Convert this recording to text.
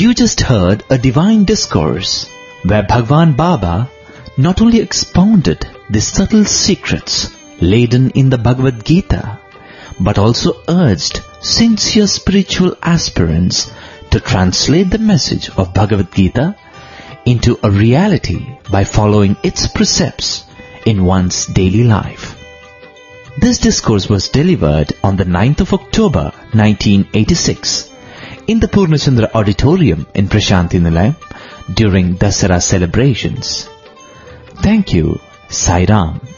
You just heard a divine discourse where Bhagwan Baba not only expounded the subtle secrets laden in the Bhagavad Gita, but also urged sincere spiritual aspirants to translate the message of Bhagavad Gita into a reality by following its precepts in one's daily life. This discourse was delivered on the 9th of October 1986 in the Purnachandra Auditorium in Prashanti Nilayam during Dasara celebrations. Thank you. Sai Ram.